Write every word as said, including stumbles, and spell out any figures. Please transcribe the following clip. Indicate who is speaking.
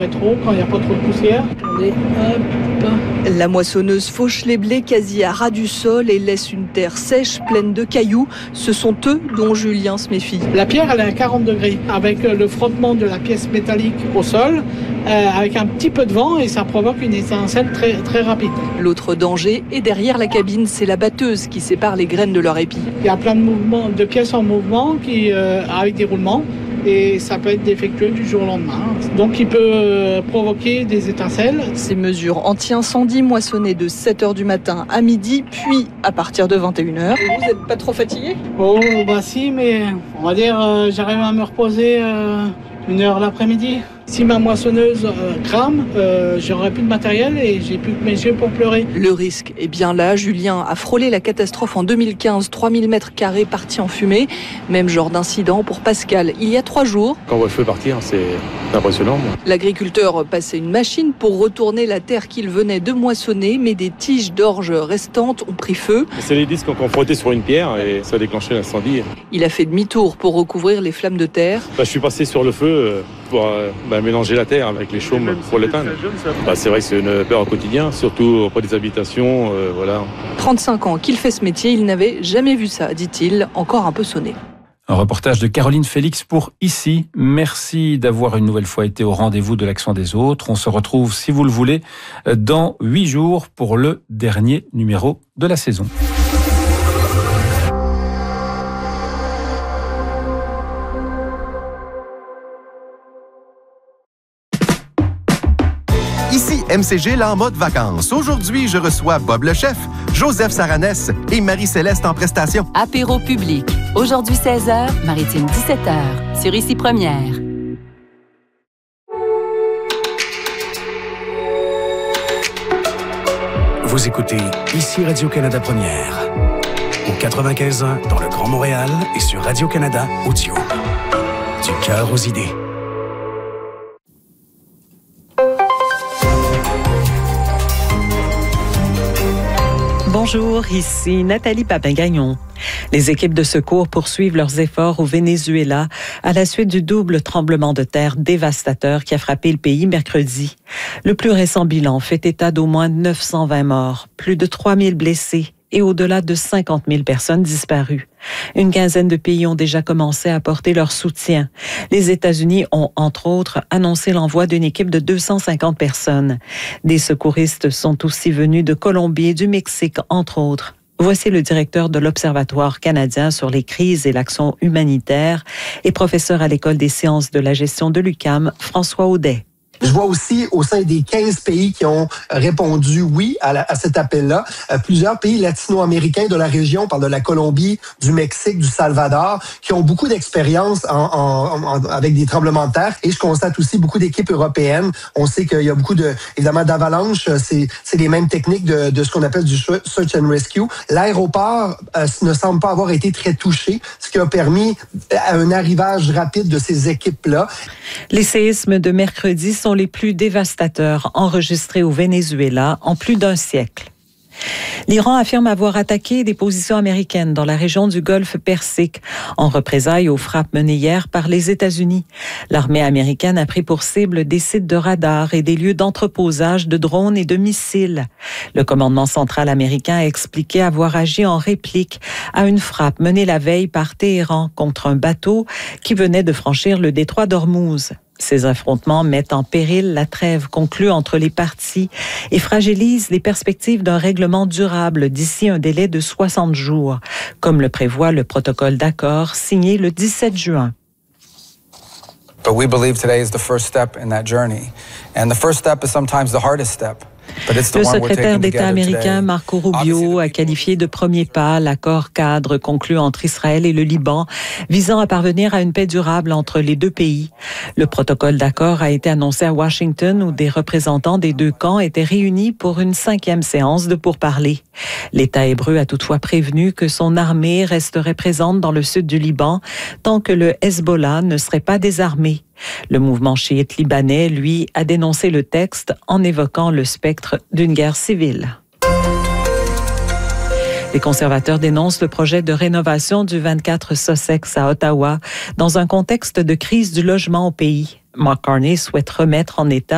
Speaker 1: Trop, quand il n'y a pas trop de poussière. Attendez, hop.
Speaker 2: La moissonneuse fauche les blés quasi à ras du sol et laisse une terre sèche pleine de cailloux. Ce sont eux dont Julien se méfie.
Speaker 1: La pierre, elle est à quarante degrés, avec le frottement de la pièce métallique au sol, euh, avec un petit peu de vent, et ça provoque une étincelle très, très rapide.
Speaker 2: L'autre danger est derrière la cabine, c'est la batteuse qui sépare les graines de leur épi.
Speaker 1: Il y a plein de mouvements, de pièces en mouvement qui, euh, avec des roulements. Et ça peut être défectueux du jour au lendemain. Donc il peut provoquer des étincelles.
Speaker 2: Ces mesures anti-incendie moissonnées de sept heures du matin à midi, puis à partir de vingt et une heures. Vous n'êtes pas trop fatigué ?
Speaker 1: Oh bah si, mais on va dire euh, j'arrive à me reposer euh, une heure l'après-midi. Si ma moissonneuse euh, crame, euh, j'aurai plus de matériel et j'ai plus que mes yeux pour pleurer.
Speaker 2: Le risque est bien là. Julien a frôlé la catastrophe en deux mille quinze, trois mille mètres carrés partis en fumée. Même genre d'incident pour Pascal il y a trois jours.
Speaker 3: Quand on voit le feu partir, c'est impressionnant.
Speaker 2: L'agriculteur passait une machine pour retourner la terre qu'il venait de moissonner, mais des tiges d'orge restantes ont pris feu.
Speaker 3: C'est les disques qu'on frottait sur une pierre et ça a déclenché l'incendie.
Speaker 2: Il a fait demi-tour pour recouvrir les flammes de terre.
Speaker 3: Bah, je suis passé sur le feu pour euh, bah, mélanger la terre avec les chaumes pour l'éteindre. Bah, c'est vrai que c'est une peur au quotidien, surtout auprès des habitations. Euh, voilà.
Speaker 2: trente-cinq ans qu'il fait ce métier, il n'avait jamais vu ça, dit-il, encore un peu sonné.
Speaker 4: Un reportage de Caroline Félix pour Ici. Merci d'avoir une nouvelle fois été au rendez-vous de l'Action des autres. On se retrouve, si vous le voulez, dans huit jours pour le dernier numéro de la saison.
Speaker 5: Ici M C G, là en mode vacances. Aujourd'hui, je reçois Bob le chef, Joseph Saranès et Marie-Céleste en prestation.
Speaker 6: Apéro public. Aujourd'hui seize heures, Maritime dix-sept heures. Sur Ici Première.
Speaker 7: Vous écoutez Ici Radio-Canada Première. Au quatre-vingt-quinze ans dans le Grand Montréal et sur Radio-Canada Audio. Du cœur aux idées.
Speaker 8: Bonjour, ici Nathalie Papin-Gagnon. Les équipes de secours poursuivent leurs efforts au Venezuela à la suite du double tremblement de terre dévastateur qui a frappé le pays mercredi. Le plus récent bilan fait état d'au moins neuf cent vingt morts, plus de trois mille blessés et au-delà de cinquante mille personnes disparues. Une quinzaine de pays ont déjà commencé à apporter leur soutien. Les États-Unis ont, entre autres, annoncé l'envoi d'une équipe de deux cent cinquante personnes. Des secouristes sont aussi venus de Colombie et du Mexique, entre autres. Voici le directeur de l'Observatoire canadien sur les crises et l'action humanitaire et professeur à l'École des sciences de la gestion de l'U Q A M, François Audet.
Speaker 9: Je vois aussi au sein des quinze pays qui ont répondu oui à, la, à cet appel-là, euh, plusieurs pays latino-américains de la région, on parle de la Colombie, du Mexique, du Salvador, qui ont beaucoup d'expérience en, en, en, avec des tremblements de terre. Et je constate aussi beaucoup d'équipes européennes. On sait qu'il y a beaucoup de, évidemment, d'avalanches. C'est, c'est les mêmes techniques de, de ce qu'on appelle du search and rescue. L'aéroport euh, ne semble pas avoir été très touché, ce qui a permis un arrivage rapide de ces équipes-là.
Speaker 8: Les séismes de mercredi sont les plus dévastateurs enregistrés au Venezuela en plus d'un siècle. L'Iran affirme avoir attaqué des positions américaines dans la région du Golfe Persique en représailles aux frappes menées hier par les États-Unis. L'armée américaine a pris pour cible des sites de radar et des lieux d'entreposage de drones et de missiles. Le commandement central américain a expliqué avoir agi en réplique à une frappe menée la veille par Téhéran contre un bateau qui venait de franchir le détroit d'Ormuz. Ces affrontements mettent en péril la trêve conclue entre les parties et fragilisent les perspectives d'un règlement durable d'ici un délai de soixante jours, comme le prévoit le protocole d'accord signé le dix-sept juin.
Speaker 10: But we believe today is the first step in that journey. And the first step is sometimes the hardest step.
Speaker 8: Le secrétaire d'État américain Marco Rubio a qualifié de premier pas l'accord cadre conclu entre Israël et le Liban visant à parvenir à une paix durable entre les deux pays. Le protocole d'accord a été annoncé à Washington où des représentants des deux camps étaient réunis pour une cinquième séance de pourparlers. L'État hébreu a toutefois prévenu que son armée resterait présente dans le sud du Liban tant que le Hezbollah ne serait pas désarmé. Le mouvement chiite libanais, lui, a dénoncé le texte en évoquant le spectre d'une guerre civile. Les conservateurs dénoncent le projet de rénovation du vingt-quatre Sussex à Ottawa dans un contexte de crise du logement au pays. Mark Carney souhaite remettre en état